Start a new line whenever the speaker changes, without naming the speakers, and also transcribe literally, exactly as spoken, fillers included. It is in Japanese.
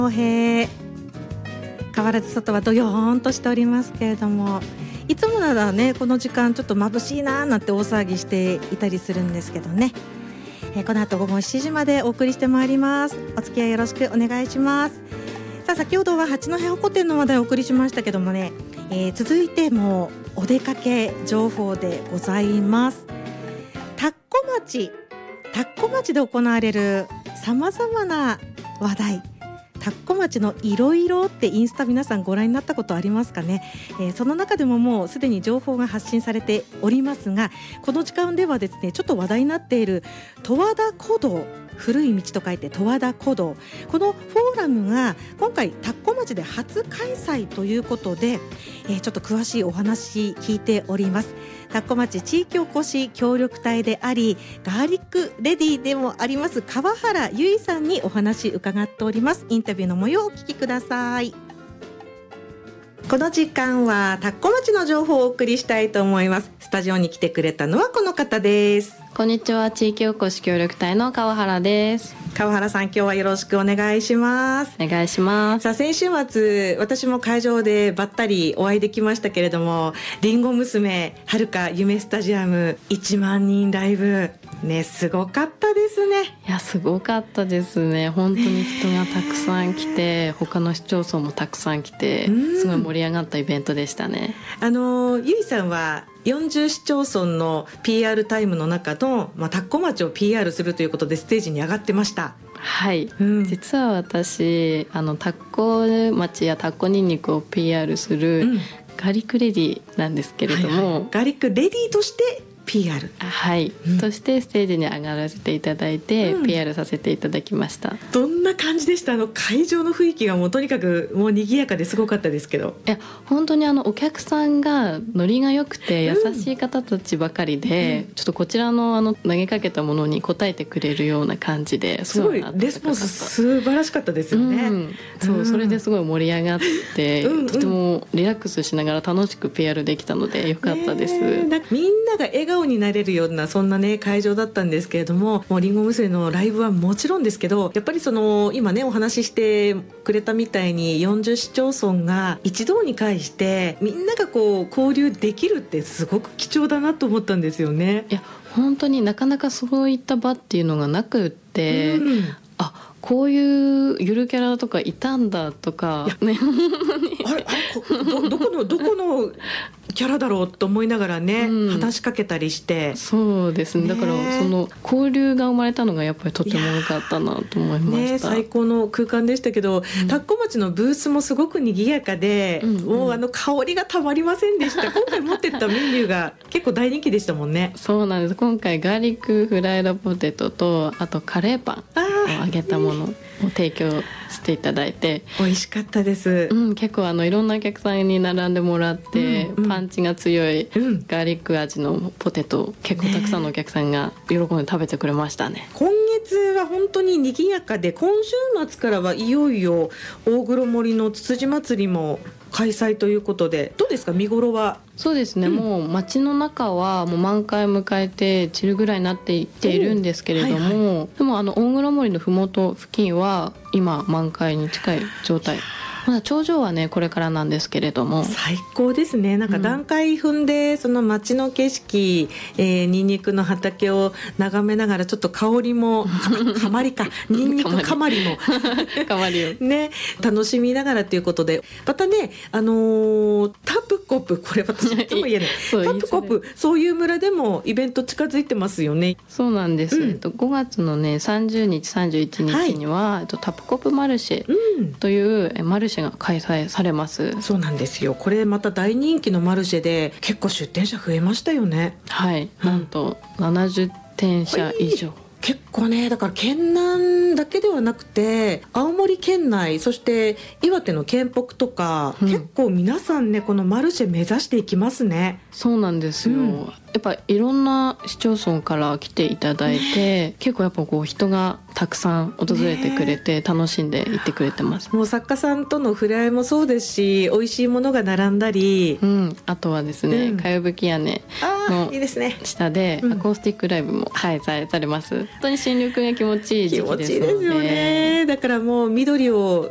へ変わらず外はどよーんとしておりますけれども、いつもならねこの時間ちょっと眩しいなーなんて大騒ぎしていたりするんですけどね、えー、この後午後しちじまでお送りしてまいります。お付き合いよろしくお願いします。さあ先ほどは八戸ホコ天の話題をお送りしましたけどもね、えー、続いてもお出かけ情報でございます。田子町田子町で行われるさまざまな話題、田子町のいろいろってインスタ皆さんご覧になったことありますかね、えー、その中でももうすでに情報が発信されておりますが、この時間ではですねちょっと話題になっている十和田古道、古い道と書いて十和田古道、このフォーラムが今回田子町で初開催ということで、えー、ちょっと詳しいお話聞いております。田子町地域おこし協力隊でありガーリックレディでもあります川原由衣さんにお話伺っております。インタビューの模様をお聞きください。この時間は田子町の情報をお送りしたいと思います。スタジオに来てくれたのはこの方です。
こんにちは、地域おこし協力隊の川原です。
川原さん、今日はよろしくお願いします。
お願いします。
さあ先週末私も会場でばったりお会いできましたけれども、りんご娘はるか夢スタジアムいちまんにんライブね、すごかったですね。
いやすごかったですね。本当に人がたくさん来て、他の市町村もたくさん来て、すごい盛り上がったイベントでしたね。
あのゆいさんはよんじゅう市町村の ピーアール タイムの中の、まあ、田子町を ピーアール するということでステージに上がってました。
はい、
うん、
実は私あの田子町や田子にんにくを ピーアール する、うん、ガーリックレディなんですけれども、はいはい、
ガーリックレディとしてピーアール、
はい、うん、としてステージに上がらせていただいて、うん、ピーアール させていただきました。
どんな感じでした？あの会場の雰囲気がもうとにかくもう賑やかですごかったですけど。
いや本当にあのお客さんがノリが良くて優しい方たちばかりで、うん、ちょっとこちらのあの投げかけたものに応えてくれるような感じで、
すごいレスポンス素晴らしかったですよね。うん、
そう、うん、それですごい盛り上がって、うん、とてもリラックスしながら楽しく ピーアール できたので良かったです。
みんなが笑顔になれるようなそんなね会場だったんですけれども、もうりんご娘のライブはもちろんですけど、やっぱりその今ねお話ししてくれたみたいによんじゅう市町村が一堂に会してみんながこう交流できるってすごく貴重だなと思ったんですよね。
いや本当になかなかそういった場っていうのがなくって、うん、あこういうゆるキャラとかいたんだとか、ね、
あれあれ ど, どこのどこのキャラだろうと思いながらね、うん、話しかけたりして。
そうですね、だからその交流が生まれたのがやっぱりとても良かったなと思いました、
ね、最高の空間でしたけど、うん、田子町のブースもすごく賑やかで、うんうん、もうあの香りがたまりませんでした。今回持ってったメニューが結構大人気でしたもんね。
そうなんです。今回ガーリックフライドポテトとあとカレーパンを揚げたものを提供していただいて
美味しかったです、
うん、結構あのいろんなお客さんに並んでもらって、うんうん、パンチが強いガーリック味のポテト、うん、結構たくさんのお客さんが喜んで食べてくれましたね。
今月は本当に賑やかで、今週末からはいよいよ大黒森のつつじ祭りも開催ということで、どうですか見頃は？
そうですね、うん、もう街の中はもう満開を迎えて散るぐらいになっていっているんですけれども、はいはい、でもあの大黒森のふもと付近は今満開に近い状態。まだ頂上はねこれからなんですけれども。
最高ですね。なんか段階踏んで、うん、その街の景色、えー、ニンニクの畑を眺めながらちょっと香りもかまりかニンニクかまりも
かまりを
ね楽しみながらということで、またねあのー、タプコプこれ私いつも言えないタプコプそういう村でもイベント近づいてますよね。
そうなんです、うん、えっと、ごがつのねさんじゅうにちさんじゅういちにちには、はい、えっと、タプコプマルシェというマルシェが開催されます。
そうなんですよ。これまた大人気のマルシェで結構出店者増えましたよね。
はい、うん、なんとななじゅってんしゃ以上。
結構ね、だから県南だけではなくて青森県内、そして岩手の県北とか、うん、結構皆さんねこのマルシェ目指していきますね。
そうなんですよ、うん、やっぱいろんな市町村から来ていただいて、ね、結構やっぱこう人がたくさん訪れてくれて楽しんでいってくれてます、
ね、もう作家さんとの触れ合いもそうですし、美味しいものが並んだり、
うん、あとはですね、うん、かやぶき屋根の下でアコースティックライブも開催されます。本当に新緑が気持ちいい時期ですので。
気持ちいいですよね。だからもう緑を